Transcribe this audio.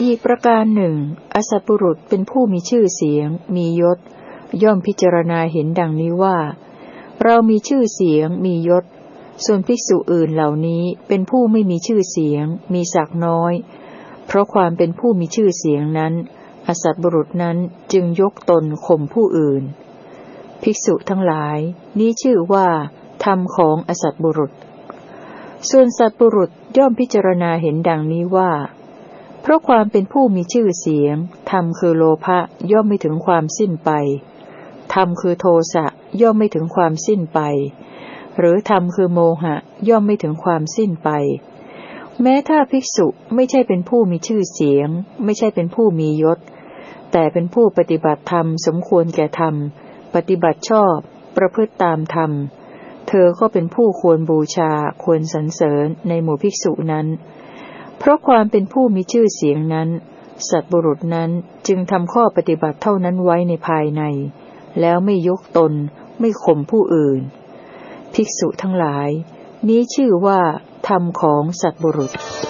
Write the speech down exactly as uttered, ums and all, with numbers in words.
อีกประการหนึ่งอสัตบุรุษเป็นผู้มีชื่อเสียงมียศย่อมพิจารณาเห็นดังนี้ว่าเรามีชื่อเสียงมียศส่วนภิกษุอื่นเหล่านี้เป็นผู้ไม่มีชื่อเสียงมีศักดิ์น้อยเพราะความเป็นผู้มีชื่อเสียงนั้นอสัตบุรุษนั้นจึงยกตนข่มผู้อื่นภิกษุทั้งหลายนี้ชื่อว่าธรรมของอสัตบุรุษส่วนสัตบุรุษย่อมพิจารณาเห็นดังนี้ว่าเพราะความเป็นผู้มีชื่อเสียงธรรมคือโลภะย่อมไม่ถึงความสิ้นไปธรรมคือโทสะย่อมไม่ถึงความสิ้นไปหรือธรรมคือโมหะย่อมไม่ถึงความสิ้นไปแม้ถ้าภิกษุไม่ใช่เป็นผู้มีชื่อเสียงไม่ใช่เป็นผู้มียศแต่เป็นผู้ปฏิบัติธรรมสมควรแก่ธรรมปฏิบัติชอบประพฤติตามธรรมเธอก็เป็นผู้ควรบูชาควรสรรเสริญในหมู่ภิกษุนั้นเพราะความเป็นผู้มีชื่อเสียงนั้นสัตบุรุษนั้นจึงทำข้อปฏิบัติเท่านั้นไว้ในภายในแล้วไม่ยกตนไม่ข่มผู้อื่นภิกษุทั้งหลายนี้ชื่อว่าธรรมของสัตบุรุษ